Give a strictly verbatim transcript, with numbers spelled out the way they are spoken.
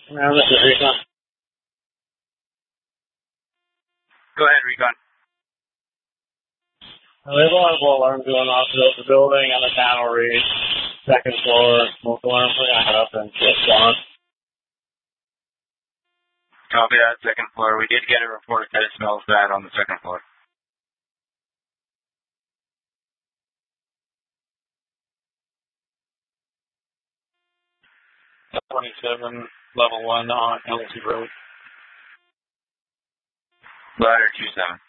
Yeah, this is Recon. Go ahead, Recon. We have a multiple alarm going off throughout the building on the panel read. Second floor, smoke alarm. We're going to head up and get on. Copy that, second floor. We did get a report that it smells bad on the second floor. twenty-seven, level one on L T Road. Ladder two seven.